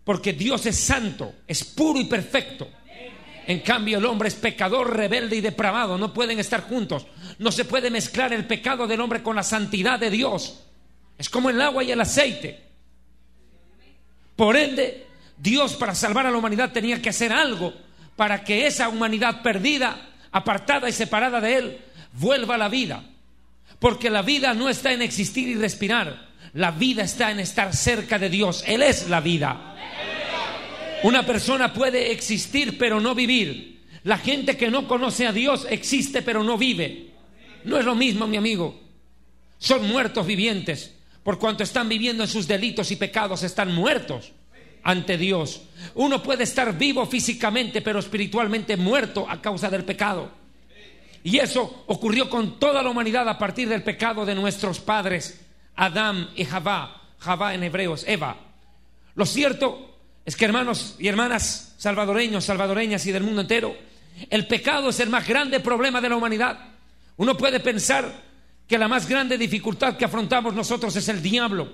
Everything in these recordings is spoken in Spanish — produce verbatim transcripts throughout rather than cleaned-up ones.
porque Dios es santo, es puro y perfecto. En cambio el hombre es pecador, rebelde y depravado. No pueden estar juntos. No se puede mezclar el pecado del hombre con la santidad de Dios. Es como el agua y el aceite. Por ende, Dios, para salvar a la humanidad, tenía que hacer algo para que esa humanidad perdida, apartada y separada de Él, vuelva a la vida. Porque la vida no está en existir y respirar. La vida está en estar cerca de Dios. Él es la vida. Una persona puede existir pero no vivir. La gente que no conoce a Dios existe pero no vive. No es lo mismo, mi amigo. Son muertos vivientes. Por cuanto están viviendo en sus delitos y pecados, están muertos ante Dios. Uno puede estar vivo físicamente pero espiritualmente muerto a causa del pecado. Y eso ocurrió con toda la humanidad a partir del pecado de nuestros padres Adán y Javá. Javá en hebreo es Eva. Lo cierto es que, hermanos y hermanas salvadoreños, salvadoreñas y del mundo entero, el pecado es el más grande problema de la humanidad. Uno puede pensar que la más grande dificultad que afrontamos nosotros es el diablo,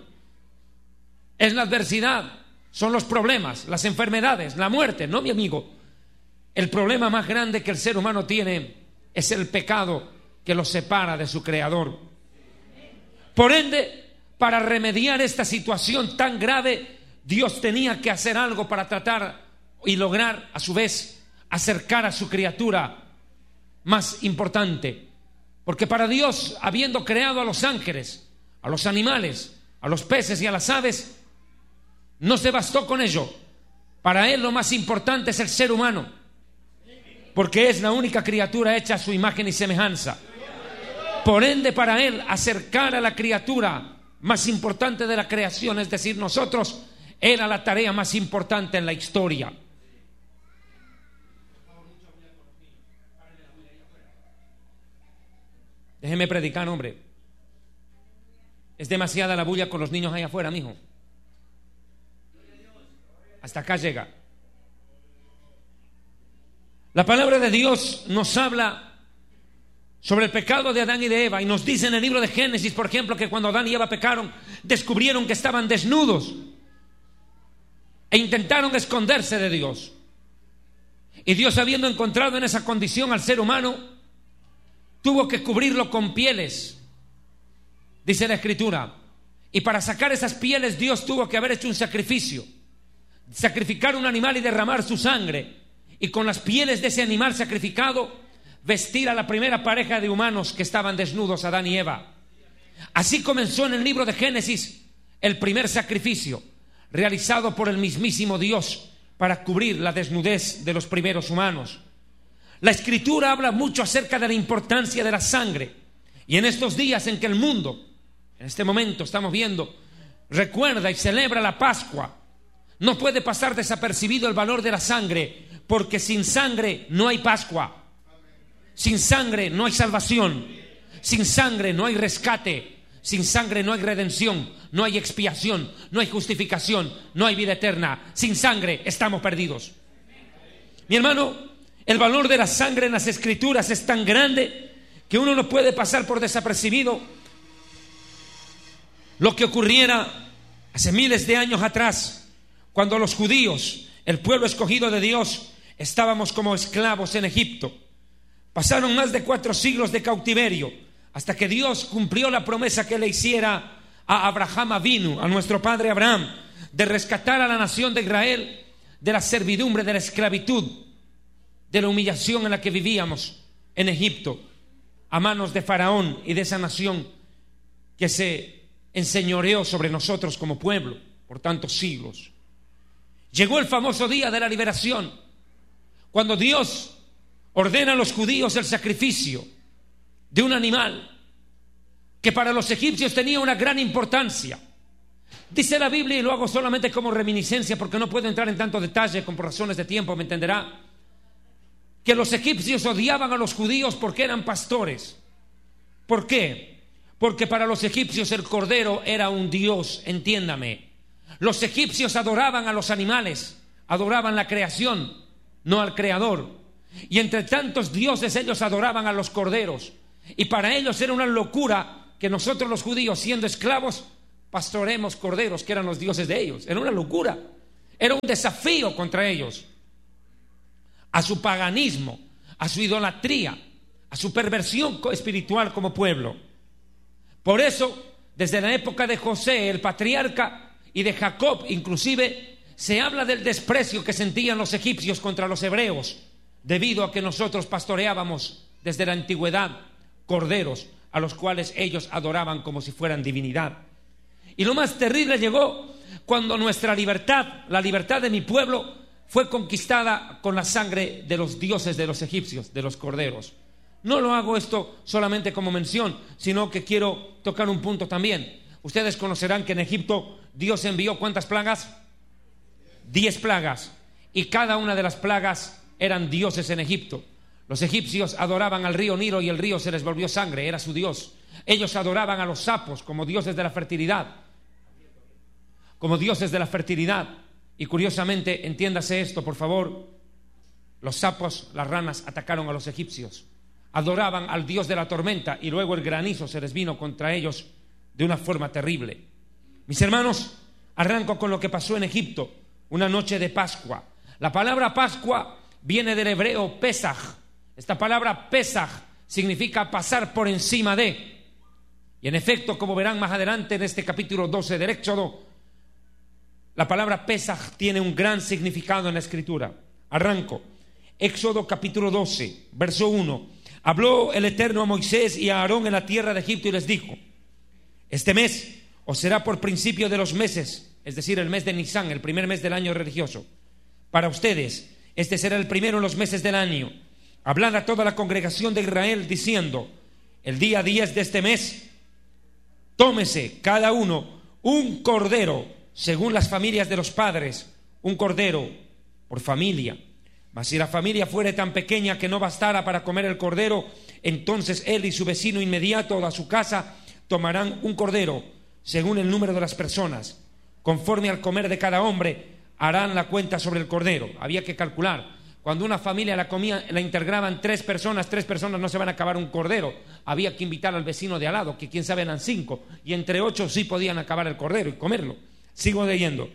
es la adversidad, son los problemas, las enfermedades, la muerte. No, mi amigo, el problema más grande que el ser humano tiene es el pecado que lo separa de su Creador. Por ende, para remediar esta situación tan grave, Dios tenía que hacer algo para tratar y lograr a su vez acercar a su criatura más importante. Porque para Dios, habiendo creado a los ángeles, a los animales, a los peces y a las aves, no se bastó con ello. Para Él lo más importante es el ser humano, porque es la única criatura hecha a su imagen y semejanza. Por ende, para Él acercar a la criatura más importante de la creación, es decir, nosotros, era la tarea más importante en la historia. Déjeme predicar, hombre. Es demasiada la bulla con los niños ahí afuera, mijo. Hasta acá llega. La palabra de Dios nos habla sobre el pecado de Adán y de Eva, y nos dice en el libro de Génesis, por ejemplo, que cuando Adán y Eva pecaron, descubrieron que estaban desnudos e intentaron esconderse de Dios. Y Dios, habiendo encontrado en esa condición al ser humano, tuvo que cubrirlo con pieles, dice la Escritura. Y para sacar esas pieles, Dios tuvo que haber hecho un sacrificio, sacrificar un animal y derramar su sangre, y con las pieles de ese animal sacrificado vestir a la primera pareja de humanos que estaban desnudos, Adán y Eva. Así comenzó en el libro de Génesis el primer sacrificio realizado por el mismísimo Dios para cubrir la desnudez de los primeros humanos. La Escritura habla mucho acerca de la importancia de la sangre, y en estos días en que el mundo, en este momento estamos viendo, recuerda y celebra la Pascua, no puede pasar desapercibido el valor de la sangre, porque sin sangre no hay Pascua. Sin sangre no hay salvación. Sin sangre no hay rescate. Sin sangre no hay redención. No hay expiación. No hay justificación. No hay vida eterna. Sin sangre estamos perdidos. Mi hermano, el valor de la sangre en las Escrituras es tan grande que uno no puede pasar por desapercibido lo que ocurriera hace miles de años atrás, cuando los judíos, el pueblo escogido de Dios, estábamos como esclavos en Egipto. Pasaron más de cuatro siglos de cautiverio hasta que Dios cumplió la promesa que le hiciera a Abraham Avinu, a nuestro padre Abraham, de rescatar a la nación de Israel de la servidumbre, de la esclavitud, de la humillación en la que vivíamos en Egipto, a manos de Faraón y de esa nación que se enseñoreó sobre nosotros como pueblo por tantos siglos. Llegó el famoso día de la liberación, cuando Dios ordena a los judíos el sacrificio de un animal que para los egipcios tenía una gran importancia. Dice la Biblia, y lo hago solamente como reminiscencia porque no puedo entrar en tanto detalle con razones de tiempo, me entenderá, que los egipcios odiaban a los judíos porque eran pastores. ¿Por qué? Porque para los egipcios el cordero era un dios, entiéndame. Los egipcios adoraban a los animales, adoraban la creación, no al creador. Y entre tantos dioses ellos adoraban a los corderos, y para ellos era una locura que nosotros los judíos, siendo esclavos, pastoremos corderos que eran los dioses de ellos. Era una locura. Era un desafío contra ellos, a su paganismo, a su idolatría, a su perversión espiritual como pueblo. Por eso, desde la época de José, el patriarca, y de Jacob, inclusive, se habla del desprecio que sentían los egipcios contra los hebreos, debido a que nosotros pastoreábamos desde la antigüedad corderos, a los cuales ellos adoraban como si fueran divinidad. Y lo más terrible llegó cuando nuestra libertad, la libertad de mi pueblo, fue conquistada con la sangre de los dioses de los egipcios, de los corderos. No lo hago esto solamente como mención, sino que quiero tocar un punto también. Ustedes conocerán que en Egipto Dios envió ¿cuántas plagas? Diez plagas. Y cada una de las plagas eran dioses en Egipto. Los egipcios adoraban al río Nilo y el río se les volvió sangre, era su dios. Ellos adoraban a los sapos como dioses de la fertilidad, como dioses de la fertilidad. Y curiosamente, entiéndase esto, por favor, los sapos, las ranas, atacaron a los egipcios. Adoraban al dios de la tormenta y luego el granizo se les vino contra ellos de una forma terrible. Mis hermanos, arranco con lo que pasó en Egipto, una noche de Pascua. La palabra Pascua viene del hebreo Pesaj. Esta palabra Pesaj significa pasar por encima de. Y en efecto, como verán más adelante en este capítulo doce del Éxodo, la palabra Pesaj tiene un gran significado en la Escritura. Arranco. Éxodo capítulo doce, verso uno. Habló el Eterno a Moisés y a Aarón en la tierra de Egipto y les dijo: este mes os será por principio de los meses, es decir, el mes de Nisán, el primer mes del año religioso. Para ustedes, este será el primero en los meses del año. Hablad a toda la congregación de Israel diciendo: el día diez de este mes, tómese cada uno un cordero, según las familias de los padres, un cordero por familia. Mas si la familia fuere tan pequeña que no bastara para comer el cordero, entonces él y su vecino inmediato a su casa tomarán un cordero, según el número de las personas. Conforme al comer de cada hombre, harán la cuenta sobre el cordero. Había que calcular. Cuando una familia la comía, la integraban tres personas, tres personas no se van a acabar un cordero. Había que invitar al vecino de al lado, que quién sabe eran cinco, y entre ocho sí podían acabar el cordero y comerlo. Sigo leyendo.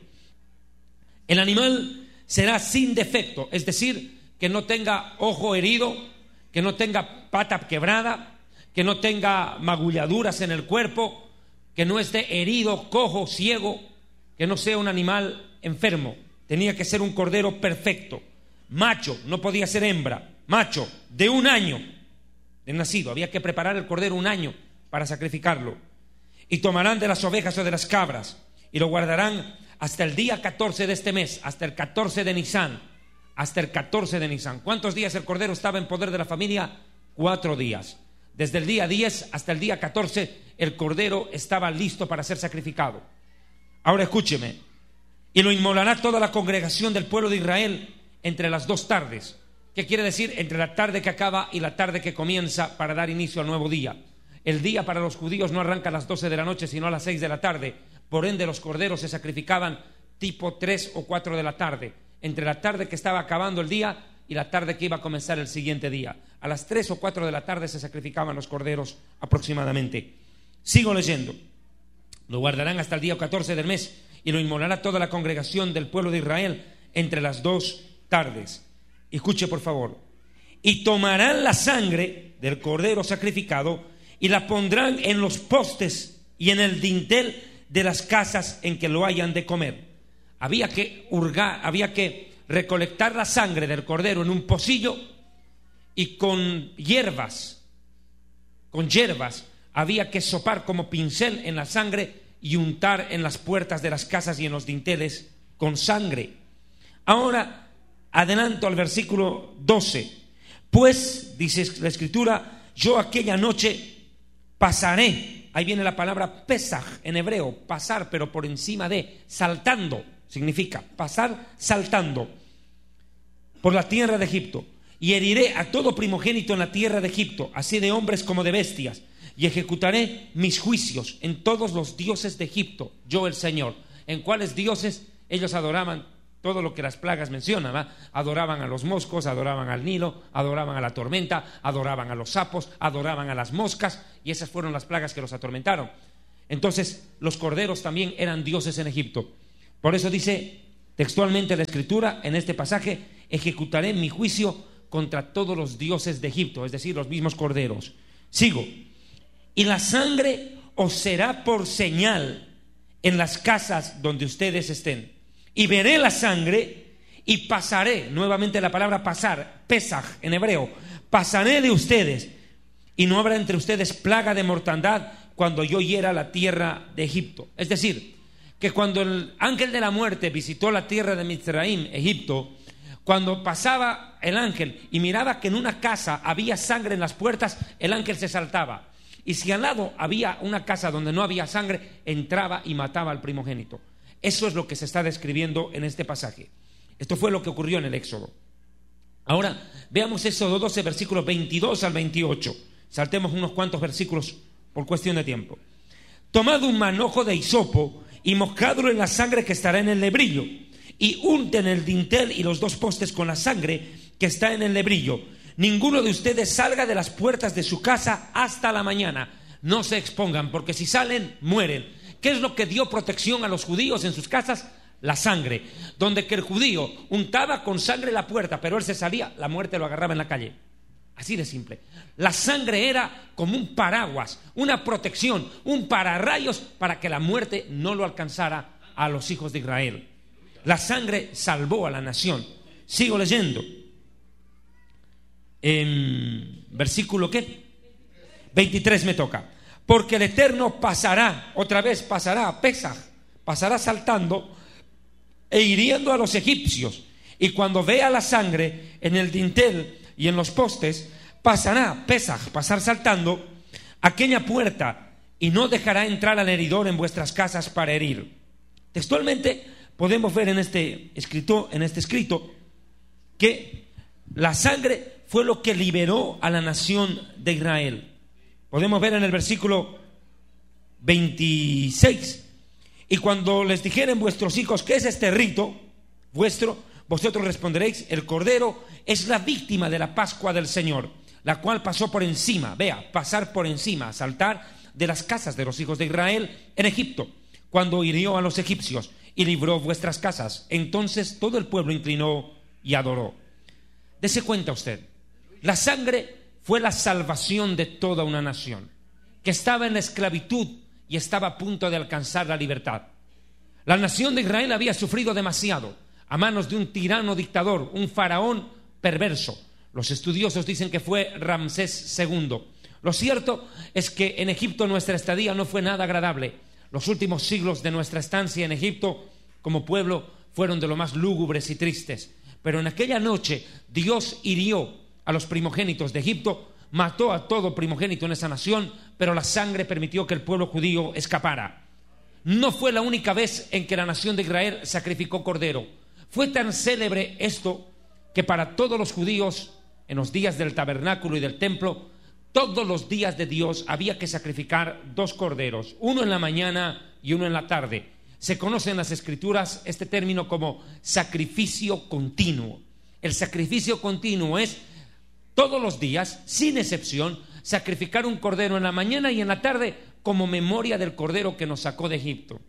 El animal será sin defecto, es decir, que no tenga ojo herido, que no tenga pata quebrada, que no tenga magulladuras en el cuerpo, que no esté herido, cojo, ciego, que no sea un animal enfermo. Tenía que ser un cordero perfecto, macho, no podía ser hembra, macho, de un año de nacido. Había que preparar el cordero un año para sacrificarlo. Y tomarán de las ovejas o de las cabras y lo guardarán hasta el día catorce de este mes, hasta el catorce de Nisán, hasta el catorce de Nisán. ¿Cuántos días el cordero estaba en poder de la familia? Cuatro días. Desde el día diez hasta el día catorce, el cordero estaba listo para ser sacrificado. Ahora escúcheme. Y lo inmolará toda la congregación del pueblo de Israel entre las dos tardes. ¿Qué quiere decir? Entre la tarde que acaba y la tarde que comienza para dar inicio al nuevo día. El día para los judíos no arranca a las doce de la noche, sino a las seis de la tarde. Por ende, los corderos se sacrificaban tipo tres o cuatro de la tarde, entre la tarde que estaba acabando el día y la tarde que iba a comenzar el siguiente día. A las tres o cuatro de la tarde se sacrificaban los corderos aproximadamente. Sigo leyendo. Lo guardarán hasta el día catorce del mes y lo inmolará toda la congregación del pueblo de Israel entre las dos tardes. Escuche por favor. Y tomarán la sangre del cordero sacrificado y la pondrán en los postes y en el dintel de las casas en que lo hayan de comer. Había que hurgar, había que recolectar la sangre del cordero en un pocillo y con hierbas, con hierbas, había que sopar como pincel en la sangre y untar en las puertas de las casas y en los dinteles con sangre. Ahora adelanto al versículo doce. Pues, dice la Escritura, yo aquella noche pasaré. Ahí viene la palabra Pesaj en hebreo, pasar, pero por encima de, saltando, significa pasar saltando por la tierra de Egipto. Y heriré a todo primogénito en la tierra de Egipto, así de hombres como de bestias, y ejecutaré mis juicios en todos los dioses de Egipto, yo el Señor. ¿En cuáles dioses? Ellos adoraban todo lo que las plagas mencionan, ¿va? Adoraban a los moscos, adoraban al Nilo, adoraban a la tormenta, adoraban a los sapos, adoraban a las moscas, y esas fueron las plagas que los atormentaron. Entonces los corderos también eran dioses en Egipto. Por eso dice Textualmente la escritura en este pasaje: ejecutaré mi juicio contra todos los dioses de Egipto, es decir, los mismos corderos. Sigo. Y la sangre os será por señal en las casas donde ustedes estén. Y veré la sangre y pasaré, nuevamente la palabra pasar, pesaj en hebreo, pasaré de ustedes, y no habrá entre ustedes plaga de mortandad cuando yo hiera la tierra de Egipto. Es decir, que cuando el ángel de la muerte visitó la tierra de Mizraim, Egipto, cuando pasaba el ángel y miraba que en una casa había sangre en las puertas, el ángel se saltaba. Y si al lado había una casa donde no había sangre, entraba y mataba al primogénito. Eso es lo que se está describiendo en este pasaje. Esto fue lo que ocurrió en el Éxodo. Ahora veamos Éxodo doce, versículos veintidós al veintiocho. Saltemos unos cuantos versículos por cuestión de tiempo. Tomad un manojo de hisopo y mojadlo en la sangre que estará en el lebrillo, y unten el dintel y los dos postes con la sangre que está en el lebrillo. Ninguno de ustedes salga de las puertas de su casa hasta la mañana. No se expongan, porque si salen, mueren. ¿Qué es lo que dio protección a los judíos en sus casas? La sangre. Donde que el judío untaba con sangre la puerta, pero él se salía, la muerte lo agarraba en la calle. Así de simple. La sangre era como un paraguas, una protección, un pararrayos para que la muerte no lo alcanzara a los hijos de Israel. La sangre salvó a la nación. Sigo leyendo. En versículo ¿qué? veintitrés me toca. Porque el Eterno pasará, otra vez pasará a Pesaj, pasará saltando e hiriendo a los egipcios. Y cuando vea la sangre en el dintel y en los postes, pasará, Pesaj, pasar saltando, aquella puerta, y no dejará entrar al heridor en vuestras casas para herir. Textualmente podemos ver en este escrito, en este escrito que la sangre fue lo que liberó a la nación de Israel. Podemos ver en el versículo veintiséis: y cuando les dijeren vuestros hijos, ¿qué es este rito vuestro? Vosotros responderéis: el cordero es la víctima de la Pascua del Señor, la cual pasó por encima, vea, pasar por encima, saltar de las casas de los hijos de Israel en Egipto, cuando hirió a los egipcios y libró vuestras casas. Entonces todo el pueblo inclinó y adoró. Dese cuenta usted, la sangre fue la salvación de toda una nación que estaba en la esclavitud y estaba a punto de alcanzar la libertad. La nación de Israel había sufrido demasiado a manos de un tirano dictador, un faraón perverso. Los estudiosos dicen que fue Ramsés segundo. Lo cierto es que en Egipto nuestra estadía no fue nada agradable. Los últimos siglos de nuestra estancia en Egipto como pueblo fueron de lo más lúgubres y tristes. Pero en aquella noche Dios hirió a los primogénitos de Egipto, mató a todo primogénito en esa nación, pero la sangre permitió que el pueblo judío escapara. No fue la única vez en que la nación de Israel sacrificó cordero. Fue tan célebre esto que para todos los judíos, en los días del tabernáculo y del templo, todos los días de Dios había que sacrificar dos corderos, uno en la mañana y uno en la tarde. Se conoce en las escrituras este término como sacrificio continuo. El sacrificio continuo es todos los días, sin excepción, sacrificar un cordero en la mañana y en la tarde como memoria del cordero que nos sacó de Egipto.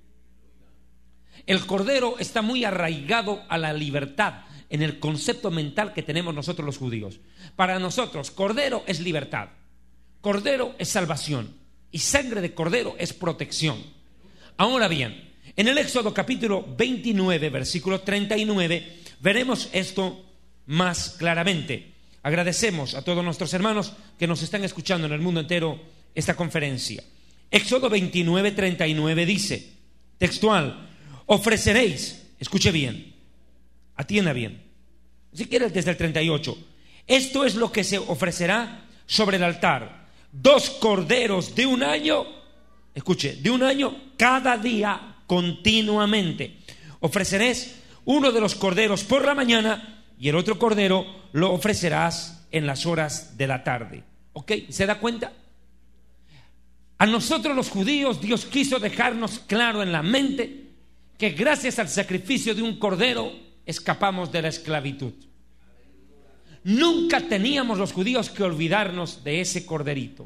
El cordero está muy arraigado a la libertad en el concepto mental que tenemos nosotros los judíos. Para nosotros, cordero es libertad, cordero es salvación y sangre de cordero es protección. Ahora bien, en el Éxodo capítulo veintinueve, versículo treinta y nueve, veremos esto más claramente. Agradecemos a todos nuestros hermanos que nos están escuchando en el mundo entero esta conferencia. Éxodo veintinueve, treinta y nueve dice, textual: ofreceréis, escuche bien, atienda bien, si quieres desde el treinta y ocho, esto es lo que se ofrecerá sobre el altar: dos corderos de un año, escuche, de un año cada día continuamente. Ofreceréis uno de los corderos por la mañana y el otro cordero lo ofrecerás en las horas de la tarde. ¿Ok? ¿Se da cuenta? A nosotros los judíos Dios quiso dejarnos claro en la mente que gracias al sacrificio de un cordero escapamos de la esclavitud. Nunca teníamos los judíos que olvidarnos de ese corderito.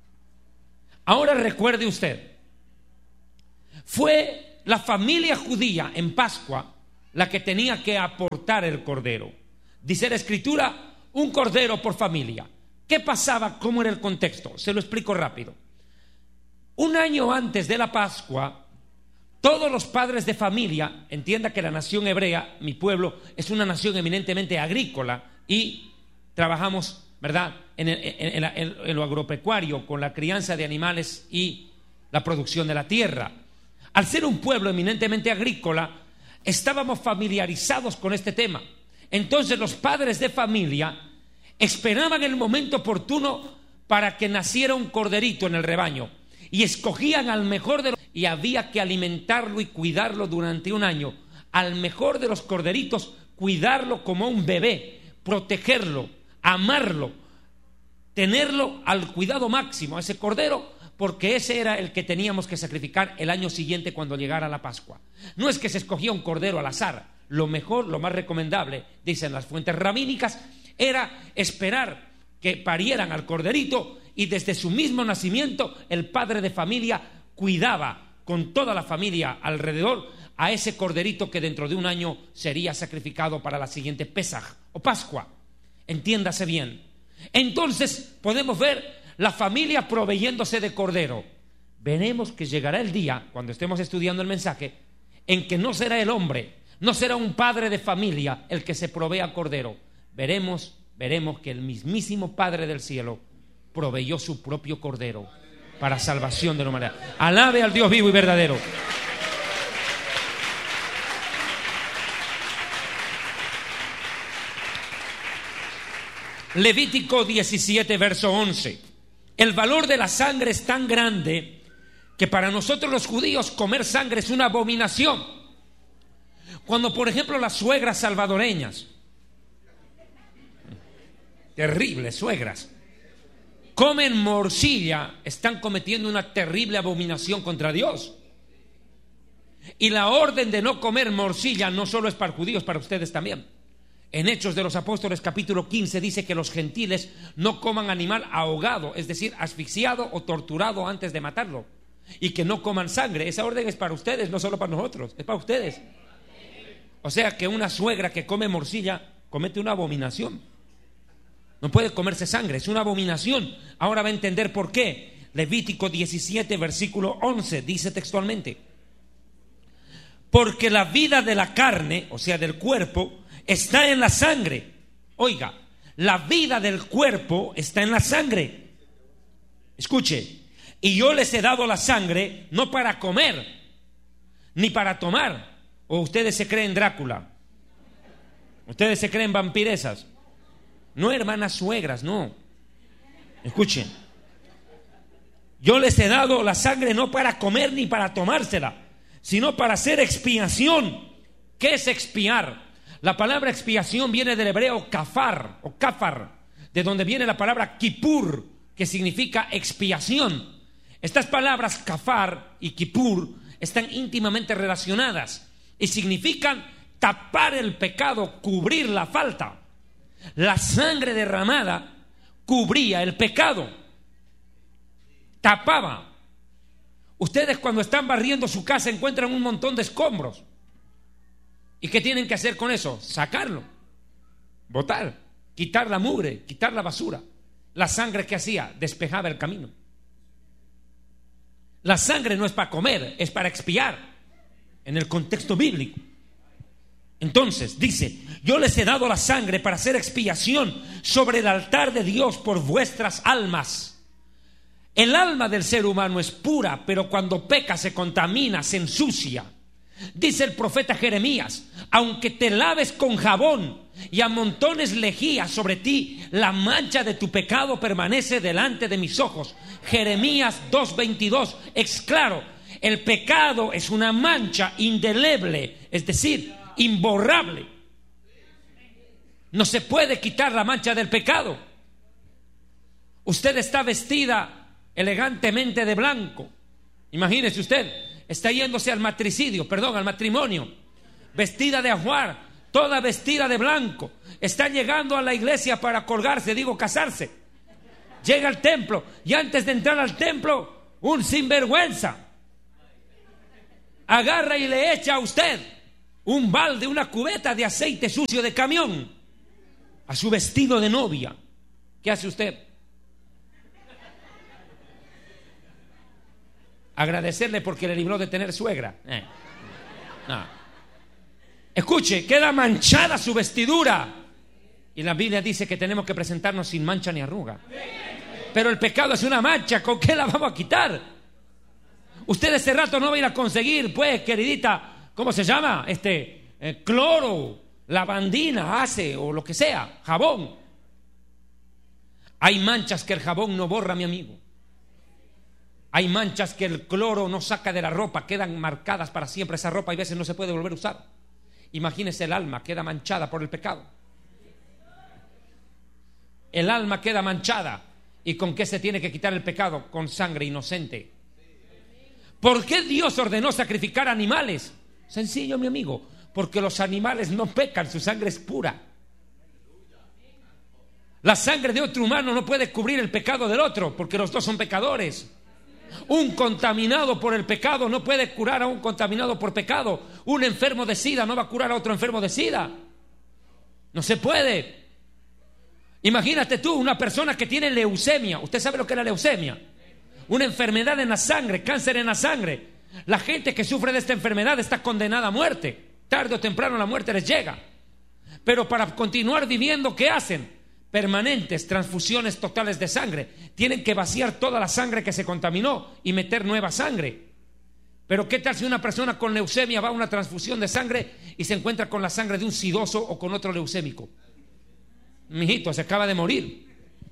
Ahora recuerde usted, fue la familia judía en Pascua la que tenía que aportar el cordero. Dice la Escritura, un cordero por familia. ¿Qué pasaba? ¿Cómo era el contexto? Se lo explico rápido. Un año antes de la Pascua, todos los padres de familia, entienda que la nación hebrea, mi pueblo, es una nación eminentemente agrícola y trabajamos, ¿verdad?, en, el, en, en, en lo agropecuario, con la crianza de animales y la producción de la tierra. Al ser un pueblo eminentemente agrícola, estábamos familiarizados con este tema. Entonces los padres de familia esperaban el momento oportuno para que naciera un corderito en el rebaño y escogían al mejor de los, y había que alimentarlo y cuidarlo durante un año. Al mejor de los corderitos, cuidarlo como un bebé, protegerlo, amarlo, tenerlo al cuidado máximo a ese cordero, porque ese era el que teníamos que sacrificar el año siguiente cuando llegara la Pascua. No es que se escogía un cordero al azar. Lo mejor, lo más recomendable, dicen las fuentes rabínicas, era esperar que parieran al corderito y desde su mismo nacimiento el padre de familia cuidaba con toda la familia alrededor a ese corderito que dentro de un año sería sacrificado para la siguiente Pesaj o Pascua. Entiéndase bien. Entonces podemos ver la familia proveyéndose de cordero. Veremos que llegará el día, cuando estemos estudiando el mensaje, en que no será el hombre, no será un padre de familia el que se provea cordero. Veremos, veremos que el mismísimo Padre del cielo proveyó su propio cordero para salvación de la humanidad. Alabe al Dios vivo y verdadero. Levítico diecisiete, verso once. El valor de la sangre es tan grande que para nosotros los judíos comer sangre es una abominación. Cuando, por ejemplo, las suegras salvadoreñas, terribles suegras, comen morcilla, están cometiendo una terrible abominación contra Dios. Y la orden de no comer morcilla no solo es para judíos, para ustedes también. En Hechos de los Apóstoles capítulo quince dice que los gentiles no coman animal ahogado, es decir, asfixiado o torturado antes de matarlo, y que no coman sangre. Esa orden es para ustedes, no solo para nosotros, es para ustedes. O sea que una suegra que come morcilla comete una abominación. No puede comerse sangre, es una abominación. Ahora va a entender por qué. Levítico diecisiete, versículo once, dice textualmente: porque la vida de la carne, o sea del cuerpo, está en la sangre. Oiga, la vida del cuerpo está en la sangre. Escuche, y yo les he dado la sangre no para comer, ni para tomar. ¿O ustedes se creen Drácula? ¿Ustedes se creen vampiresas? No, hermanas suegras, no. Escuchen, yo les he dado la sangre no para comer ni para tomársela, sino para hacer expiación. ¿Qué es expiar? La palabra expiación viene del hebreo kafar o kafar, de donde viene la palabra kipur, que significa expiación. Estas palabras kafar y kipur están íntimamente relacionadas y significan tapar el pecado, cubrir la falta. La sangre derramada cubría el pecado, tapaba. Ustedes cuando están barriendo su casa encuentran un montón de escombros. ¿Y qué tienen que hacer con eso? Sacarlo, botar, quitar la mugre, quitar la basura. La sangre que hacía despejaba el camino. La sangre no es para comer, es para expiar en el contexto bíblico. Entonces dice: yo les he dado la sangre para hacer expiación sobre el altar de Dios por vuestras almas. El alma del ser humano es pura, pero cuando peca se contamina, se ensucia. Dice el profeta Jeremías: aunque te laves con jabón y amontones lejía sobre ti, la mancha de tu pecado permanece delante de mis ojos. Jeremías dos veintidós es claro: el pecado es una mancha indeleble, es decir, imborrable. No se puede quitar la mancha del pecado. Usted está vestida elegantemente de blanco. Imagínese usted, está yéndose al matricidio, perdón, al matrimonio, vestida de ajuar, toda vestida de blanco. Está llegando a la iglesia para colgarse, digo casarse. Llega al templo y antes de entrar al templo, un sinvergüenza agarra y le echa a usted un balde, una cubeta de aceite sucio de camión a su vestido de novia. ¿Qué hace usted? Agradecerle porque le libró de tener suegra. Eh. No. Escuche, queda manchada su vestidura. Y la Biblia dice que tenemos que presentarnos sin mancha ni arruga. Pero el pecado es una mancha, ¿con qué la vamos a quitar? Usted ese rato no va a ir a conseguir, pues, queridita, ¿cómo se llama? Este, eh, cloro, lavandina, hace o lo que sea, jabón. Hay manchas que el jabón no borra, mi amigo. Hay manchas que el cloro no saca de la ropa, quedan marcadas para siempre esa ropa y a veces no se puede volver a usar. Imagínese el alma, queda manchada por el pecado. El alma queda manchada. ¿Y con qué se tiene que quitar el pecado? Con sangre inocente. ¿Por qué Dios ordenó sacrificar animales? Sencillo, mi amigo, porque los animales no pecan, su sangre es pura. La sangre de otro humano no puede cubrir el pecado del otro, porque los dos son pecadores. Un contaminado por el pecado no puede curar a un contaminado por pecado. Un enfermo de SIDA no va a curar a otro enfermo de SIDA. No se puede. Imagínate tú, una persona que tiene leucemia. ¿Usted sabe lo que es la leucemia? Una enfermedad en la sangre, cáncer en la sangre. La gente que sufre de esta enfermedad está condenada a muerte. Tarde o temprano la muerte les llega. Pero para continuar viviendo, ¿qué hacen? Permanentes transfusiones totales de sangre. Tienen que vaciar toda la sangre que se contaminó y meter nueva sangre. Pero ¿qué tal si una persona con leucemia va a una transfusión de sangre y se encuentra con la sangre de un sidoso o con otro leucémico? Mijito, se acaba de morir.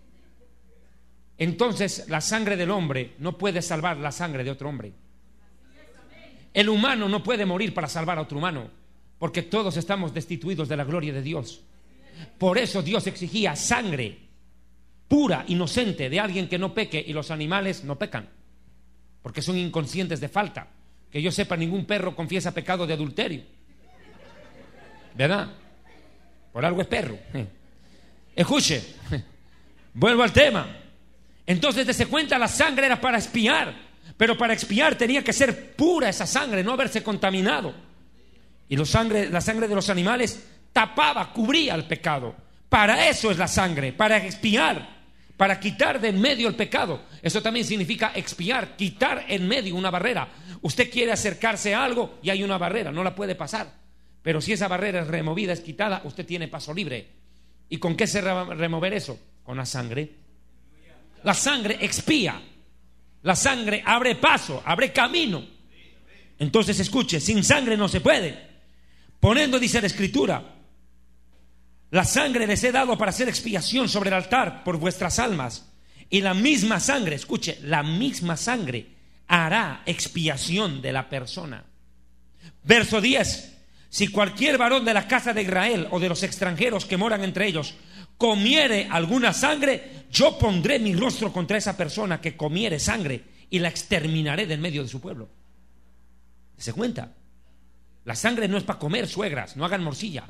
Entonces la sangre del hombre no puede salvar la sangre de otro hombre. El humano no puede morir para salvar a otro humano, porque todos estamos destituidos de la gloria de Dios. Por eso Dios exigía sangre pura, inocente, de alguien que no peque, y los animales no pecan, porque son inconscientes de falta. Que yo sepa, ningún perro confiesa pecado de adulterio, ¿verdad? Por algo es perro. Escuche, vuelvo al tema. Entonces, dése cuenta, la sangre era para expiar, pero para expiar tenía que ser pura esa sangre, no haberse contaminado. Y la sangre, la sangre de los animales tapaba, cubría el pecado. Para eso es la sangre, para expiar, para quitar de en medio el pecado. Eso también significa expiar, quitar en medio una barrera. Usted quiere acercarse a algo y hay una barrera, no la puede pasar. Pero si esa barrera es removida, es quitada, usted tiene paso libre. ¿Y con qué se va a remover eso? Con la sangre. La sangre expía, la sangre abre paso, abre camino. Entonces escuche, sin sangre no se puede. Poniendo, dice la Escritura, la sangre les he dado para hacer expiación sobre el altar por vuestras almas. Y la misma sangre, escuche, la misma sangre hará expiación de la persona. Verso diez. Si cualquier varón de la casa de Israel o de los extranjeros que moran entre ellos comiere alguna sangre, yo pondré mi rostro contra esa persona que comiere sangre y la exterminaré del medio de su pueblo. ¿Se cuenta? La sangre no es para comer, suegras, no hagan morcilla.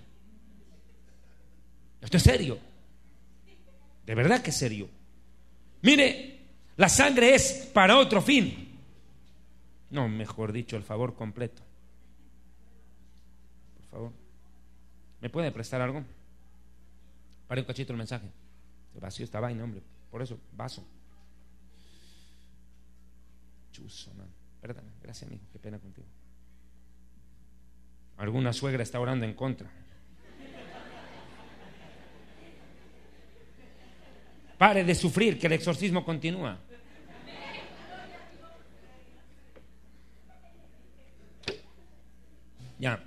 Esto es serio. De verdad que es serio. Mire, la sangre es para otro fin. No, mejor dicho, el favor completo. Por favor. ¿Me puede prestar algo? Pare un cachito el mensaje. Se vació esta vaina, hombre. Por eso, vaso. Chuzo, man. Perdón, gracias, amigo. Qué pena contigo. Alguna suegra está orando en contra. Pare de sufrir, que el exorcismo continúa. Ya.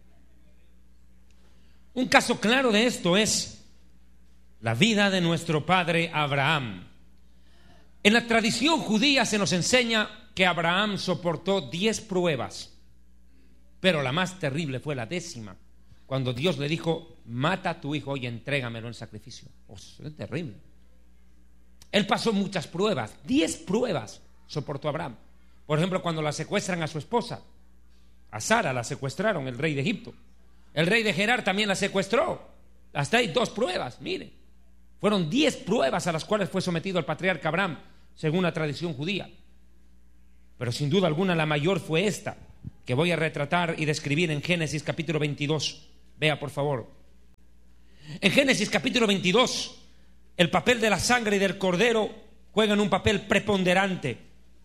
Un caso claro de esto es la vida de nuestro padre Abraham. En la tradición judía se nos enseña que Abraham soportó diez pruebas, pero la más terrible fue la décima, cuando Dios le dijo: mata a tu hijo y entrégamelo en sacrificio. Oh, eso es terrible. Él pasó muchas pruebas, diez pruebas soportó Abraham. Por ejemplo, cuando la secuestran a su esposa, a Sara la secuestraron, el rey de Egipto. El rey de Gerar también la secuestró. Hasta hay dos pruebas, mire. Fueron diez pruebas a las cuales fue sometido el patriarca Abraham, según la tradición judía. Pero sin duda alguna la mayor fue esta. que voy a retratar y describir en Génesis capítulo veintidós. Vea, por favor. En Génesis capítulo veintidós, el papel de la sangre y del cordero juegan un papel preponderante.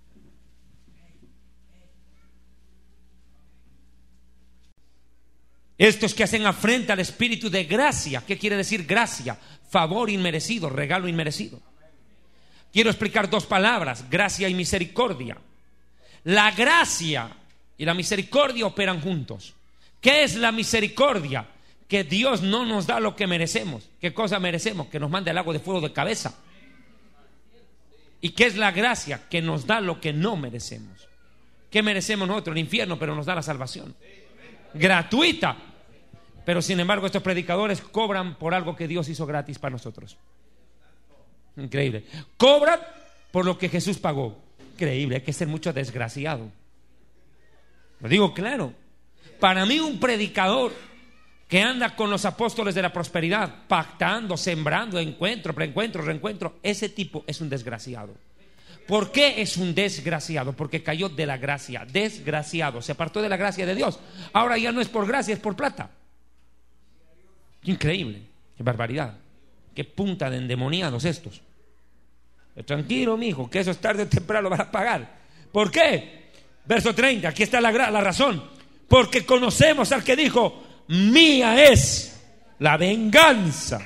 Estos que hacen afrenta al espíritu de gracia. ¿Qué quiere decir gracia? Favor inmerecido, regalo inmerecido. Quiero explicar dos palabras: gracia y misericordia. La gracia y la misericordia operan juntos. ¿Qué es la misericordia? Que Dios no nos da lo que merecemos. ¿Qué cosa merecemos? Que nos mande el agua de fuego de cabeza. ¿Y qué es la gracia? Que nos da lo que no merecemos. ¿Qué merecemos nosotros? El infierno, pero nos da la salvación gratuita. Pero sin embargo estos predicadores cobran por algo que Dios hizo gratis para nosotros. Increíble. Cobran por lo que Jesús pagó. Increíble. Hay que ser mucho desgraciado. Lo digo claro. Para mí un predicador que anda con los apóstoles de la prosperidad, pactando, sembrando, encuentro, preencuentro, reencuentro, ese tipo es un desgraciado. ¿Por qué es un desgraciado? Porque cayó de la gracia. Desgraciado, se apartó de la gracia de Dios. Ahora ya no es por gracia, es por plata. Qué increíble, qué barbaridad, qué punta de endemoniados estos. Tranquilo, mijo, que eso es tarde o temprano lo van a pagar. ¿Por qué? Verso treinta, aquí está la, la razón. Porque conocemos al que dijo: mía es la venganza,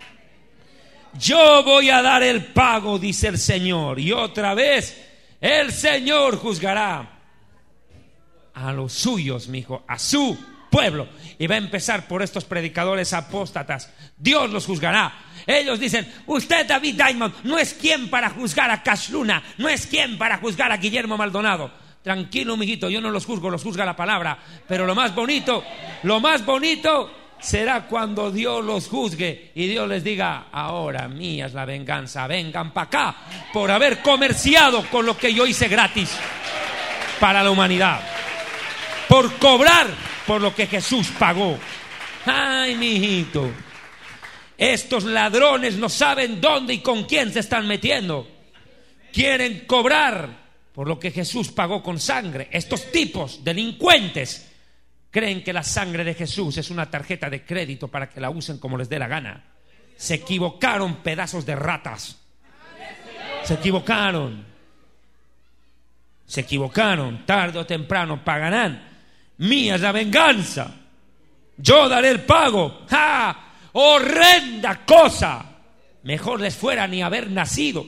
yo voy a dar el pago, dice el Señor. Y otra vez el Señor juzgará a los suyos, mijo, a su pueblo. Y va a empezar por estos predicadores apóstatas. Dios los juzgará. Ellos dicen: usted, David Diamond, no es quien para juzgar a Cash Luna, no es quien para juzgar a Guillermo Maldonado. Tranquilo, mijito, yo no los juzgo, los juzga la palabra. Pero lo más bonito, lo más bonito será cuando Dios los juzgue y Dios les diga: ahora mía es la venganza, vengan para acá por haber comerciado con lo que yo hice gratis para la humanidad, por cobrar por lo que Jesús pagó. Ay, mijito, estos ladrones no saben dónde y con quién se están metiendo. Quieren cobrar por lo que Jesús pagó con sangre. Estos tipos delincuentes creen que la sangre de Jesús es una tarjeta de crédito para que la usen como les dé la gana. Se equivocaron, pedazos de ratas. Se equivocaron. Se equivocaron. Tarde o temprano pagarán. Mía es la venganza, yo daré el pago. ¡Ja! ¡Horrenda cosa! Mejor les fuera ni haber nacido.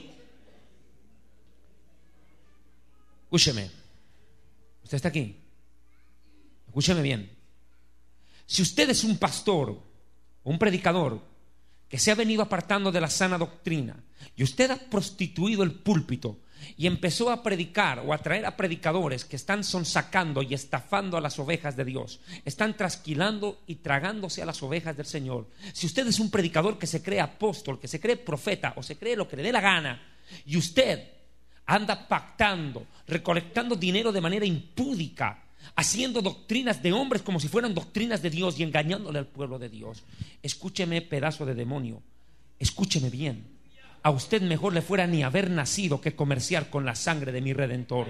Escúcheme. ¿Usted está aquí? Escúcheme bien. Si usted es un pastor o un predicador que se ha venido apartando de la sana doctrina y usted ha prostituido el púlpito y empezó a predicar o a traer a predicadores que están sonsacando y estafando a las ovejas de Dios, están trasquilando y tragándose a las ovejas del Señor. Si usted es un predicador que se cree apóstol, que se cree profeta o se cree lo que le dé la gana, y usted anda pactando, recolectando dinero de manera impúdica, haciendo doctrinas de hombres como si fueran doctrinas de Dios y engañándole al pueblo de Dios, escúcheme, pedazo de demonio, escúcheme bien. A usted mejor le fuera ni haber nacido que comerciar con la sangre de mi Redentor.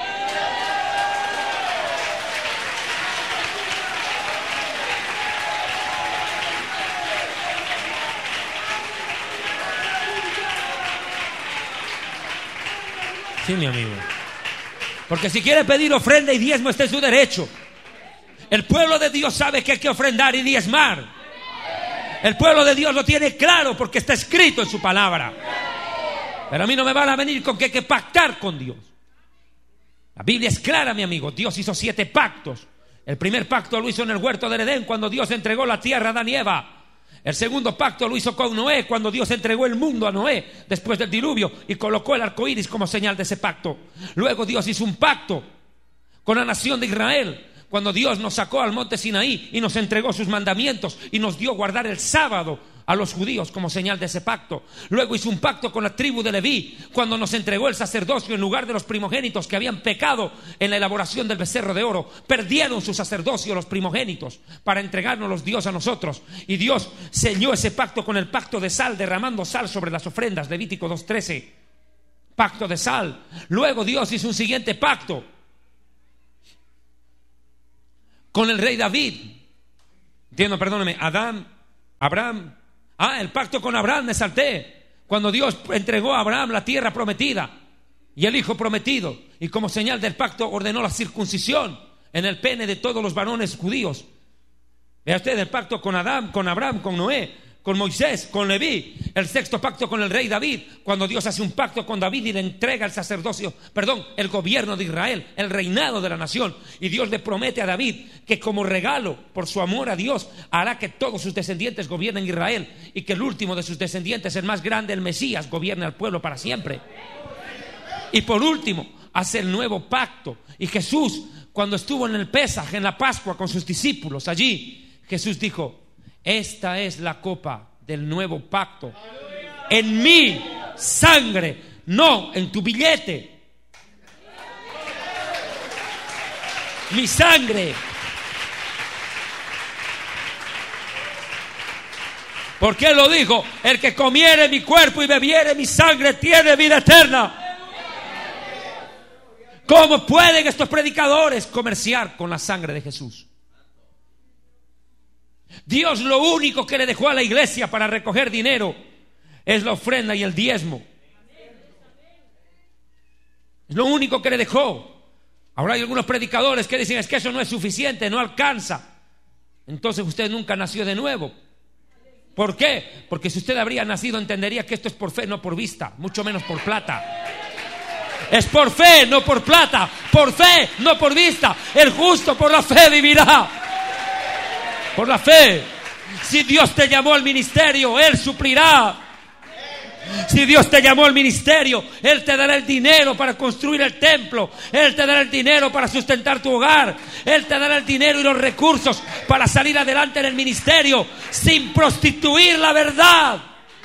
Sí, mi amigo. Porque si quiere pedir ofrenda y diezmo, este es su derecho. El pueblo de Dios sabe que hay que ofrendar y diezmar. El pueblo de Dios lo tiene claro porque está escrito en su palabra. Pero a mí no me van a venir con que hay que pactar con Dios. La Biblia es clara, mi amigo. Dios hizo siete pactos. El primer pacto lo hizo en el huerto del Edén, cuando Dios entregó la tierra a Adán y Eva. El segundo pacto lo hizo con Noé, cuando Dios entregó el mundo a Noé después del diluvio y colocó el arco iris como señal de ese pacto. Luego Dios hizo un pacto con la nación de Israel, cuando Dios nos sacó al monte Sinaí y nos entregó sus mandamientos y nos dio guardar el sábado a los judíos como señal de ese pacto. Luego hizo un pacto con la tribu de Leví, cuando nos entregó el sacerdocio en lugar de los primogénitos que habían pecado en la elaboración del becerro de oro. Perdieron su sacerdocio los primogénitos para entregarnos los Dios a nosotros. Y Dios selló ese pacto con el pacto de sal, derramando sal sobre las ofrendas. Levítico dos trece. Pacto de sal. Luego Dios hizo un siguiente pacto con el rey David. Entiendo, perdóname, Adán, Abraham. Ah, el pacto con Abraham, me salté. Cuando Dios entregó a Abraham la tierra prometida y el hijo prometido, y como señal del pacto ordenó la circuncisión en el pene de todos los varones judíos. Vea usted el pacto con Adán, con Abraham, con Noé, con Moisés, con Leví, el sexto pacto con el rey David, cuando Dios hace un pacto con David y le entrega el sacerdocio, perdón, el gobierno de Israel, el reinado de la nación, y Dios le promete a David que como regalo por su amor a Dios hará que todos sus descendientes gobiernen Israel, y que el último de sus descendientes, el más grande, el Mesías, gobierne al pueblo para siempre. Y por último hace el nuevo pacto, y Jesús, cuando estuvo en el Pesaj, en la Pascua con sus discípulos allí, Jesús dijo: esta es la copa del nuevo pacto en mi sangre, no en tu billete. Mi sangre. ¿Por qué lo dijo? El que comiere mi cuerpo y bebiere mi sangre tiene vida eterna. ¿Cómo pueden estos predicadores comerciar con la sangre de Jesús? Dios lo único que le dejó a la iglesia para recoger dinero es la ofrenda y el diezmo. Es lo único que le dejó. Ahora hay algunos predicadores que dicen: es que eso no es suficiente, no alcanza. Entonces usted nunca nació de nuevo. ¿Por qué? Porque si usted habría nacido entendería que esto es por fe, no por vista, mucho menos por plata. Es por fe, no por plata. Por fe, no por vista. El justo por la fe vivirá. Por la fe. Si Dios te llamó al ministerio, Él suplirá. Si Dios te llamó al ministerio, Él te dará el dinero para construir el templo. Él te dará el dinero para sustentar tu hogar. Él te dará el dinero y los recursos para salir adelante en el ministerio sin prostituir la verdad,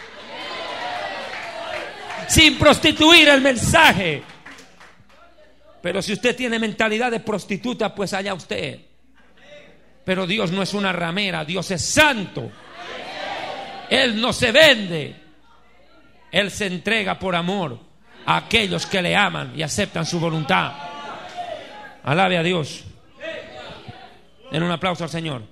sin prostituir el mensaje. Pero si usted tiene mentalidad de prostituta, pues allá usted. Pero Dios no es una ramera, Dios es santo. Él no se vende. Él se entrega por amor a aquellos que le aman y aceptan su voluntad. Alabe a Dios. Den un aplauso al Señor.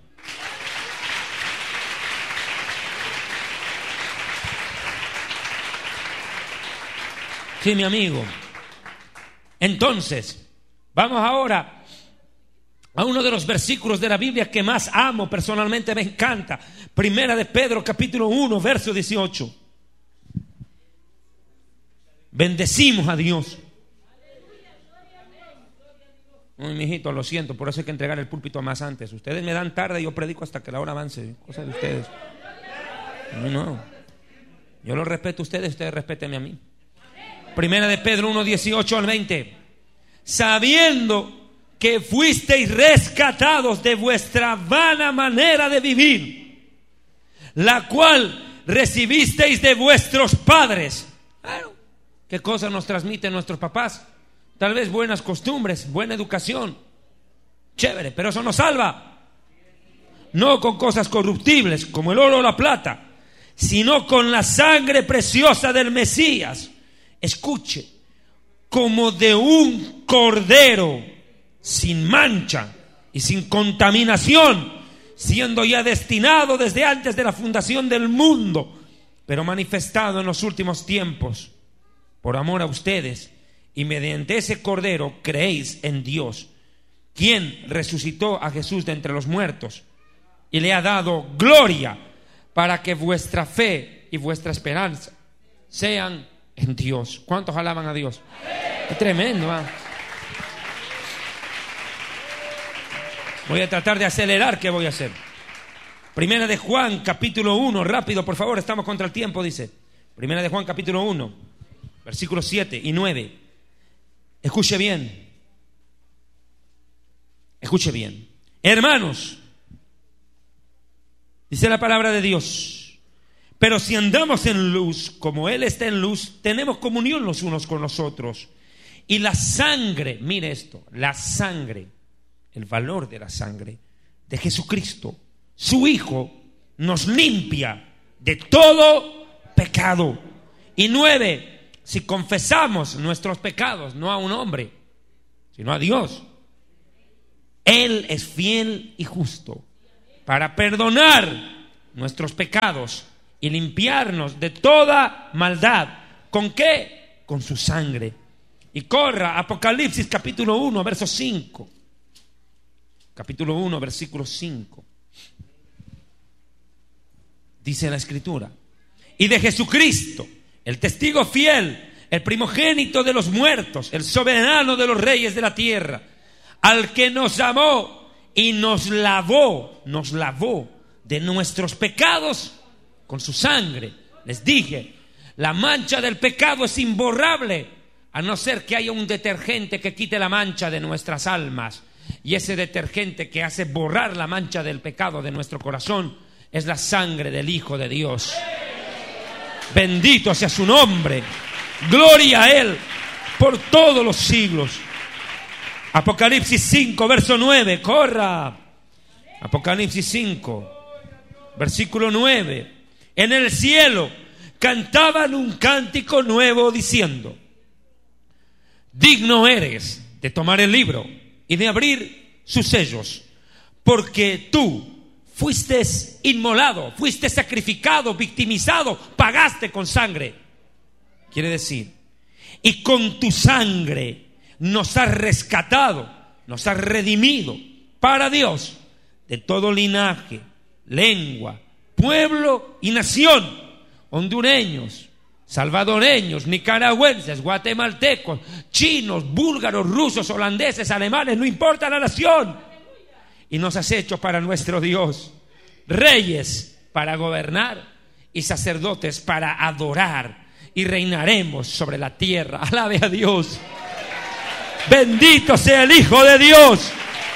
Sí, mi amigo. Entonces, vamos ahora a uno de los versículos de la Biblia que más amo, personalmente me encanta. Primera de Pedro, capítulo uno, verso dieciocho. Bendecimos a Dios. Uy, mijito, lo siento, por eso hay que entregar el púlpito más antes. Ustedes me dan tarde y yo predico hasta que la hora avance. Cosa de ustedes. No, no. Yo los respeto a ustedes, ustedes respétenme a mí. Primera de Pedro uno, dieciocho al veinte. Sabiendo que fuisteis rescatados de vuestra vana manera de vivir, la cual recibisteis de vuestros padres. Claro. ¿Qué cosas nos transmiten nuestros papás? Tal vez buenas costumbres, buena educación. Chévere, pero eso no salva. No con cosas corruptibles como el oro o la plata, sino con la sangre preciosa del Mesías. Escuche, como de un cordero sin mancha y sin contaminación, siendo ya destinado desde antes de la fundación del mundo, pero manifestado en los últimos tiempos, por amor a ustedes, y mediante ese cordero creéis en Dios, quien resucitó a Jesús de entre los muertos y le ha dado gloria, para que vuestra fe y vuestra esperanza sean en Dios. ¿Cuántos alaban a Dios? Qué tremendo, ¿eh? Voy a tratar de acelerar. ¿Qué voy a hacer? Primera de Juan, capítulo uno. Rápido, por favor, estamos contra el tiempo, dice. Primera de Juan, capítulo uno, versículos siete y nueve. Escuche bien. Escuche bien. Hermanos, dice la palabra de Dios: pero si andamos en luz, como Él está en luz, tenemos comunión los unos con los otros. Y la sangre, mire esto, la sangre, el valor de la sangre de Jesucristo, su Hijo, nos limpia de todo pecado. Y nueve, si confesamos nuestros pecados, no a un hombre, sino a Dios, Él es fiel y justo para perdonar nuestros pecados y limpiarnos de toda maldad. ¿Con qué? Con su sangre. Y corra Apocalipsis capítulo uno, verso cinco. Capítulo uno, versículo cinco. Dice la Escritura: y de Jesucristo, el testigo fiel, el primogénito de los muertos, el soberano de los reyes de la tierra, al que nos amó y nos lavó, nos lavó de nuestros pecados con su sangre. Les dije, la mancha del pecado es imborrable, a no ser que haya un detergente que quite la mancha de nuestras almas. Y ese detergente que hace borrar la mancha del pecado de nuestro corazón es la sangre del Hijo de Dios. Bendito sea su nombre. Gloria a Él por todos los siglos. Apocalipsis cinco, verso nueve. Corra. Apocalipsis cinco, versículo nueve. En el cielo cantaban un cántico nuevo diciendo: digno eres de tomar el libro y de abrir sus sellos, porque tú fuiste inmolado, fuiste sacrificado, victimizado, pagaste con sangre. Quiere decir, y con tu sangre nos has rescatado, nos has redimido para Dios de todo linaje, lengua, pueblo y nación, hondureños, salvadoreños, nicaragüenses, guatemaltecos, chinos, búlgaros, rusos, holandeses, alemanes, no importa la nación. Y nos has hecho para nuestro Dios reyes para gobernar y sacerdotes para adorar, y reinaremos sobre la tierra. Alabe a Dios. Bendito sea el Hijo de Dios.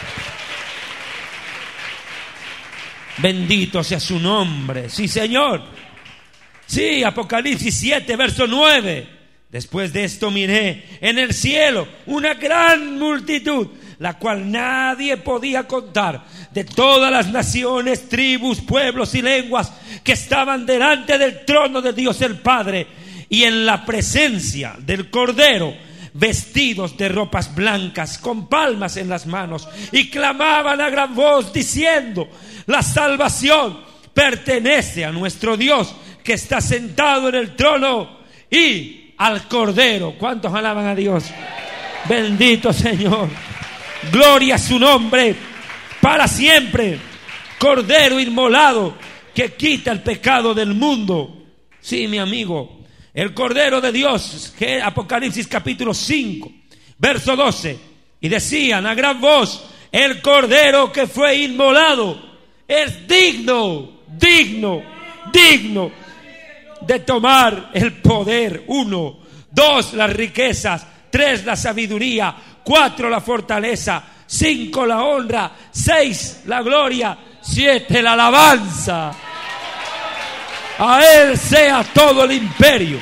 Bendito sea su nombre. Sí, Señor. Sí, Apocalipsis siete, verso nueve. Después de esto miré en el cielo una gran multitud, la cual nadie podía contar, de todas las naciones, tribus, pueblos y lenguas, que estaban delante del trono de Dios el Padre y en la presencia del Cordero, vestidos de ropas blancas, con palmas en las manos, y clamaban a gran voz diciendo: la salvación pertenece a nuestro Dios, que está sentado en el trono, y al Cordero. ¿Cuántos alaban a Dios? Bendito Señor. Gloria a su nombre para siempre. Cordero inmolado que quita el pecado del mundo. Sí, mi amigo, el Cordero de Dios, que Apocalipsis capítulo cinco, verso doce. Y decían a gran voz: el Cordero que fue inmolado es digno, digno, digno de tomar el poder. Uno, dos, las riquezas. Tres, la sabiduría. Cuatro, la fortaleza. Cinco, la honra. Seis, la gloria. Siete, la alabanza. A Él sea todo el imperio.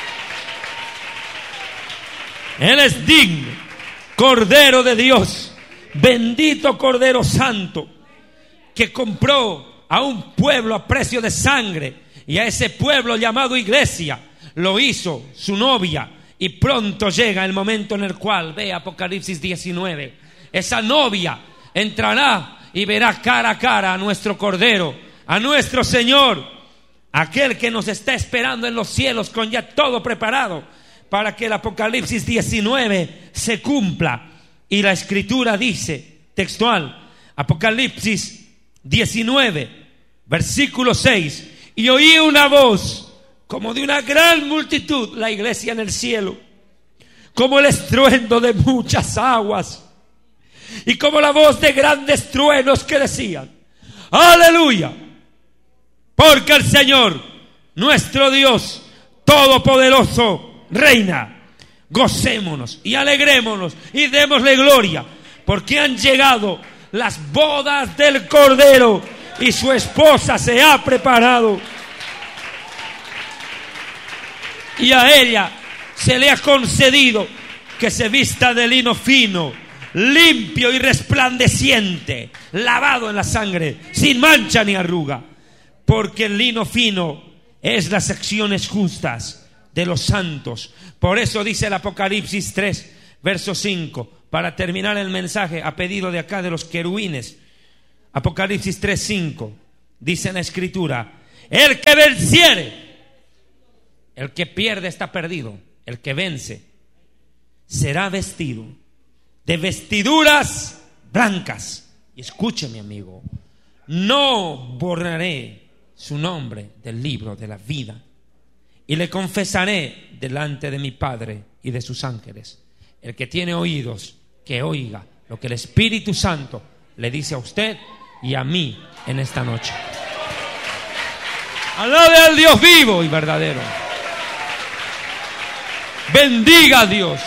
Él es digno, Cordero de Dios, bendito Cordero Santo, que compró a un pueblo a precio de sangre, y a ese pueblo llamado iglesia lo hizo su novia. Y pronto llega el momento en el cual, ve Apocalipsis diecinueve, esa novia entrará y verá cara a cara a nuestro Cordero, a nuestro Señor, aquel que nos está esperando en los cielos con ya todo preparado para que el Apocalipsis diecinueve se cumpla. Y la Escritura dice, textual, Apocalipsis diecinueve, versículo seis: y oí una voz como de una gran multitud, la iglesia en el cielo, como el estruendo de muchas aguas, y como la voz de grandes truenos que decían: aleluya, porque el Señor, nuestro Dios todopoderoso, reina. Gocémonos y alegrémonos y démosle gloria, porque han llegado las bodas del Cordero y su esposa se ha preparado, y a ella se le ha concedido que se vista de lino fino, limpio y resplandeciente, lavado en la sangre, sin mancha ni arruga, porque el lino fino es las acciones justas de los santos. Por eso dice el Apocalipsis tres, verso cinco: para terminar el mensaje, a pedido de acá de los querubines. Apocalipsis tres cinco, dice en la escritura: el que venciere, el que pierde está perdido, el que vence será vestido de vestiduras blancas. Y escúcheme, amigo, no borraré su nombre del libro de la vida, y le confesaré delante de mi Padre y de sus ángeles. El que tiene oídos, que oiga lo que el Espíritu Santo le dice a usted y a mí en esta noche. Alabe al Dios vivo y verdadero. Bendiga a Dios.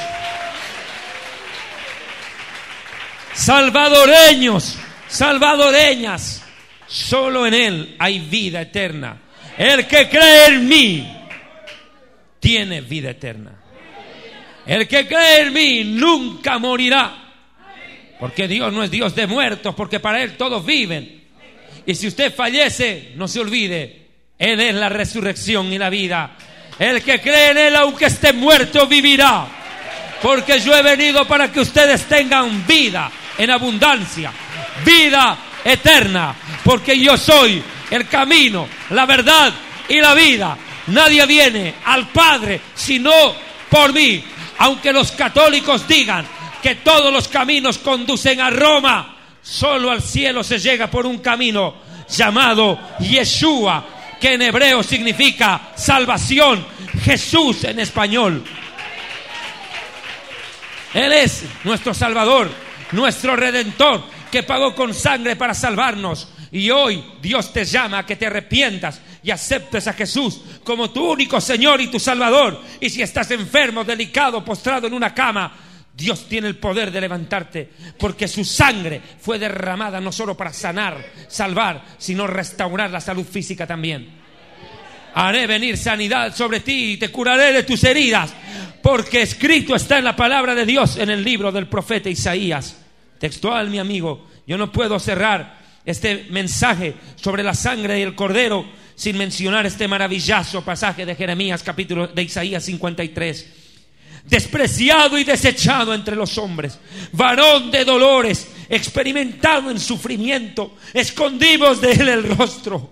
Salvadoreños, salvadoreñas, solo en Él hay vida eterna. El que cree en mí tiene vida eterna. El que cree en mí nunca morirá. Porque Dios no es Dios de muertos, porque para Él todos viven. Y si usted fallece, no se olvide, Él es la resurrección y la vida. El que cree en Él, aunque esté muerto, vivirá. Porque yo he venido para que ustedes tengan vida en abundancia, vida eterna. Porque yo soy el camino, la verdad y la vida. Nadie viene al Padre sino por mí. Aunque los católicos digan que todos los caminos conducen a Roma, solo al cielo se llega por un camino llamado Yeshua, que en hebreo significa salvación, Jesús en español. Él es nuestro Salvador, nuestro Redentor, que pagó con sangre para salvarnos. Y hoy Dios te llama a que te arrepientas y aceptes a Jesús como tu único Señor y tu Salvador. Y si estás enfermo, delicado, postrado en una cama, Dios tiene el poder de levantarte, porque su sangre fue derramada no solo para sanar, salvar, sino restaurar la salud física también. Haré venir sanidad sobre ti y te curaré de tus heridas, porque escrito está en la palabra de Dios en el libro del profeta Isaías. Textual, mi amigo. Yo no puedo cerrar este mensaje sobre la sangre y el cordero sin mencionar este maravilloso pasaje de Jeremías, capítulo de Isaías cincuenta y tres. Despreciado y desechado entre los hombres, varón de dolores, experimentado en sufrimiento, escondimos de él el rostro.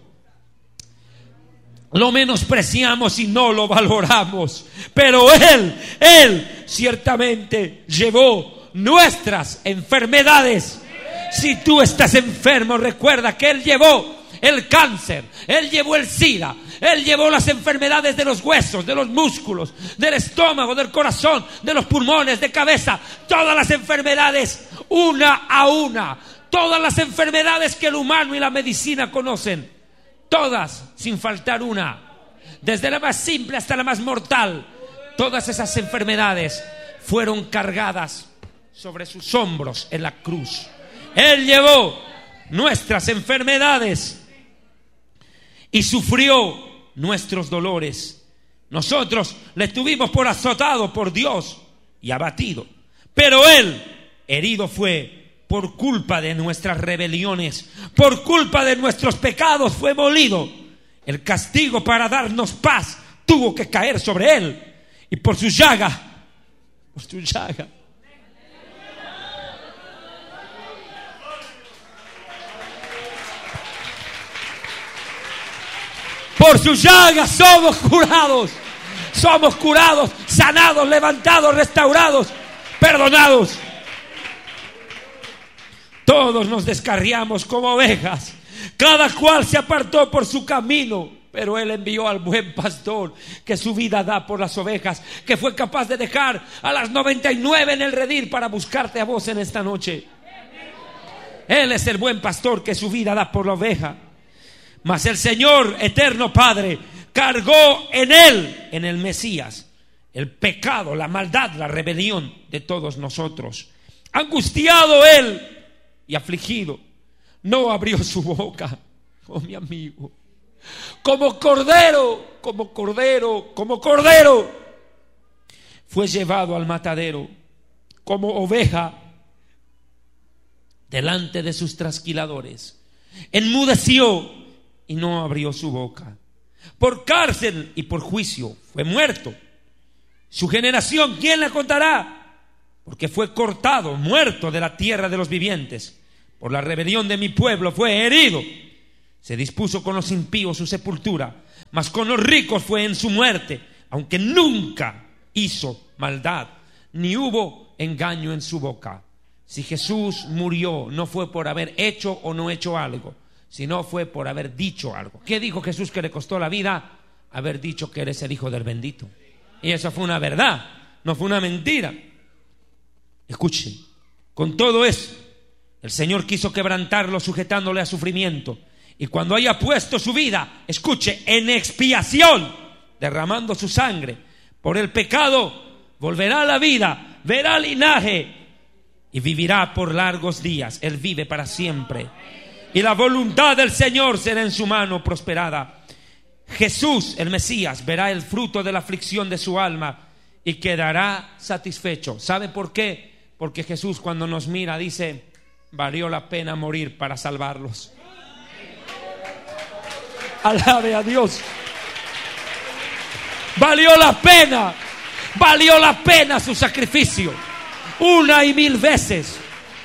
Lo menospreciamos y no lo valoramos, pero él, él ciertamente llevó nuestras enfermedades. Si tú estás enfermo, recuerda que Él llevó el cáncer, Él llevó el SIDA, Él llevó las enfermedades de los huesos, de los músculos, del estómago, del corazón, de los pulmones, de cabeza. Todas las enfermedades, una a una. Todas las enfermedades que el humano y la medicina conocen. Todas, sin faltar una. Desde la más simple hasta la más mortal. Todas esas enfermedades fueron cargadas sobre sus hombros en la cruz. Él llevó nuestras enfermedades y sufrió nuestros dolores. Nosotros le tuvimos por azotado por Dios y abatido, pero Él herido fue por culpa de nuestras rebeliones, por culpa de nuestros pecados fue molido. El castigo para darnos paz tuvo que caer sobre Él, y por su llaga, por su llaga, por sus llagas somos curados, somos curados, sanados, levantados, restaurados, perdonados. Todos nos descarriamos como ovejas, cada cual se apartó por su camino, pero Él envió al buen pastor que su vida da por las ovejas, que fue capaz de dejar a las noventa y nueve en el redil para buscarte a vos en esta noche. Él es el buen pastor que su vida da por la oveja. Mas el Señor eterno Padre cargó en Él, en el Mesías, el pecado, la maldad, la rebelión de todos nosotros. Angustiado Él y afligido, no abrió su boca, oh mi amigo. Como cordero, como cordero, como cordero, fue llevado al matadero, como oveja delante de sus trasquiladores. Enmudeció y no abrió su boca. Por cárcel y por juicio fue muerto. Su generación, ¿quién la contará? porque fue cortado, muerto de la tierra de los vivientes. Por la rebelión de mi pueblo fue herido. Se dispuso con los impíos su sepultura, mas con los ricos fue en su muerte, aunque nunca hizo maldad, ni hubo engaño en su boca. Si Jesús murió, no fue por haber hecho o no hecho algo, sino fue por haber dicho algo. ¿Qué dijo Jesús que le costó la vida? Haber dicho que eres el Hijo del bendito. Y eso fue una verdad, no fue una mentira. Escuchen, con todo eso, el Señor quiso quebrantarlo sujetándole a sufrimiento. Y cuando haya puesto su vida, escuche, en expiación, derramando su sangre por el pecado, volverá a la vida, verá linaje y vivirá por largos días. Él vive para siempre. Y la voluntad del Señor será en su mano prosperada. Jesús, el Mesías, verá el fruto de la aflicción de su alma y quedará satisfecho. ¿Sabe por qué? Porque Jesús, cuando nos mira, dice: valió la pena morir para salvarlos. Alabe a Dios. Valió la pena, valió la pena su sacrificio, una y mil veces.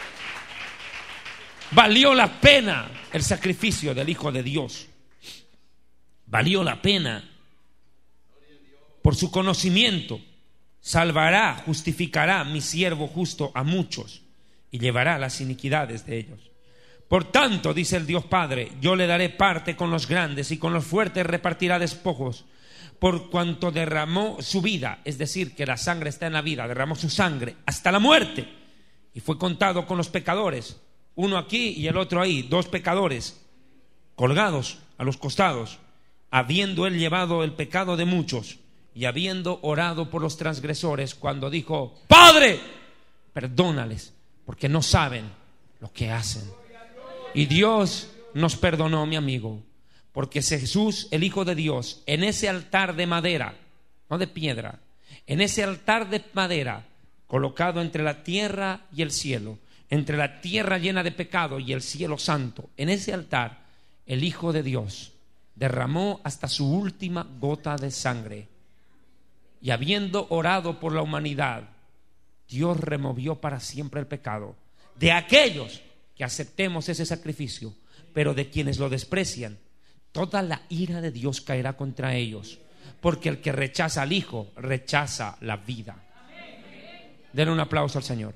Valió la pena el sacrificio del Hijo de Dios. Valió la pena. Por su conocimiento salvará, justificará mi siervo justo a muchos y llevará las iniquidades de ellos. Por tanto, dice el Dios Padre, yo le daré parte con los grandes y con los fuertes repartirá despojos, por cuanto derramó su vida, es decir, que la sangre está en la vida, derramó su sangre hasta la muerte y fue contado con los pecadores, uno aquí y el otro ahí, dos pecadores colgados a los costados, habiendo él llevado el pecado de muchos y habiendo orado por los transgresores, cuando dijo: Padre, perdónales, porque no saben lo que hacen. Y Dios nos perdonó, mi amigo, porque Jesús, el Hijo de Dios, en ese altar de madera, no de piedra, en ese altar de madera colocado entre la tierra y el cielo, entre la tierra llena de pecado y el cielo santo, en ese altar el Hijo de Dios derramó hasta su última gota de sangre. Y habiendo orado por la humanidad, Dios removió para siempre el pecado de aquellos que aceptemos ese sacrificio, pero de quienes lo desprecian, toda la ira de Dios caerá contra ellos, porque el que rechaza al Hijo rechaza la vida. Denle un aplauso al Señor.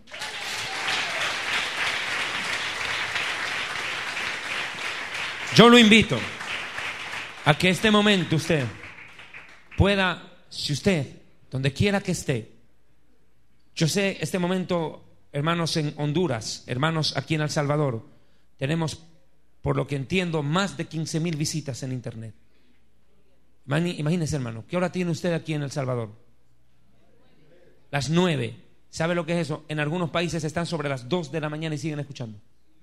Yo lo invito a que este momento usted pueda, si usted, donde quiera que esté, yo sé, este momento, hermanos en Honduras, hermanos aquí en El Salvador, tenemos, por lo que entiendo, más de quince mil visitas en internet. Imagínese, hermano, ¿qué hora tiene usted aquí en El Salvador? Las nueve. ¿Sabe lo que es eso? En algunos países están sobre las dos de la mañana y siguen escuchando.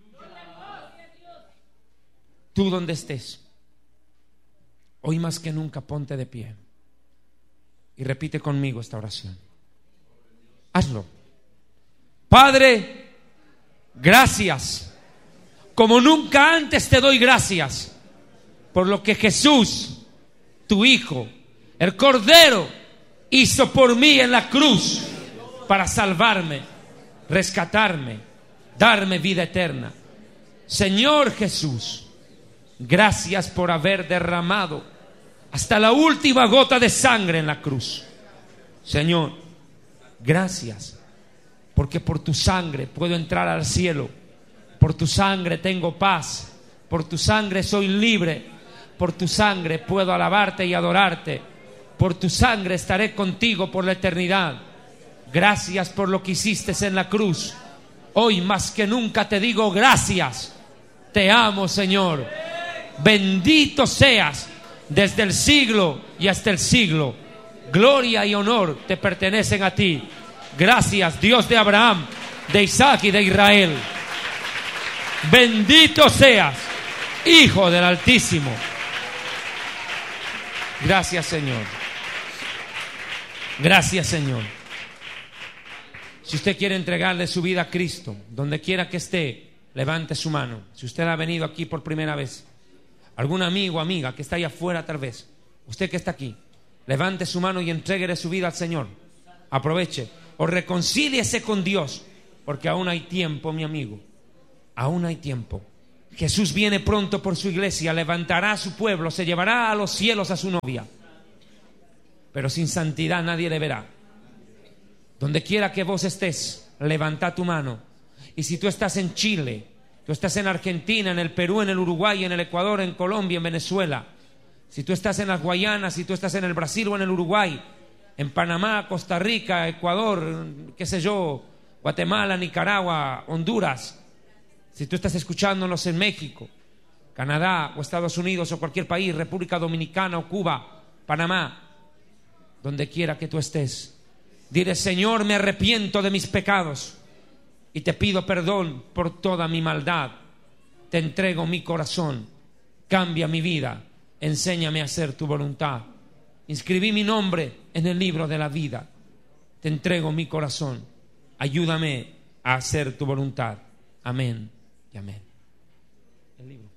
Tú donde estés, hoy más que nunca ponte de pie y repite conmigo esta oración. Hazlo. Padre, gracias. Como nunca antes te doy gracias por lo que Jesús, tu Hijo, el Cordero, hizo por mí en la cruz para salvarme, rescatarme, darme vida eterna. Señor Jesús, gracias por haber derramado hasta la última gota de sangre en la cruz. Señor, gracias, porque por tu sangre puedo entrar al cielo, por tu sangre tengo paz, por tu sangre soy libre, por tu sangre puedo alabarte y adorarte, por tu sangre estaré contigo por la eternidad. Gracias por lo que hiciste en la cruz. Hoy más que nunca te digo gracias. Te amo, Señor. Bendito seas desde el siglo y hasta el siglo. Gloria y honor te pertenecen a ti. Gracias, Dios de Abraham, de Isaac y de Israel. Bendito seas, Hijo del Altísimo. Gracias, Señor. Gracias, Señor. Si usted quiere entregarle su vida a Cristo, donde quiera que esté, levante su mano. Si usted ha venido aquí por primera vez, algún amigo o amiga que está allá afuera tal vez, usted que está aquí, levante su mano y entréguele su vida al Señor. Aproveche o reconcíliese con Dios, porque aún hay tiempo, mi amigo. Aún hay tiempo. Jesús viene pronto por su iglesia, levantará a su pueblo, se llevará a los cielos a su novia. Pero sin santidad nadie le verá. Donde quiera que vos estés, levanta tu mano. Y si tú estás en Chile, tú estás en Argentina, en el Perú, en el Uruguay, en el Ecuador, en Colombia, en Venezuela, si tú estás en las Guayanas, si tú estás en el Brasil o en el Uruguay, en Panamá, Costa Rica, Ecuador, qué sé yo, Guatemala, Nicaragua, Honduras, si tú estás escuchándonos en México, Canadá o Estados Unidos o cualquier país, República Dominicana o Cuba, Panamá, donde quiera que tú estés, dile: Señor, me arrepiento de mis pecados y te pido perdón por toda mi maldad. Te entrego mi corazón, cambia mi vida, enséñame a hacer tu voluntad. Inscribí mi nombre en el libro de la vida. Te entrego mi corazón, ayúdame a hacer tu voluntad. Amén y amén. El libro.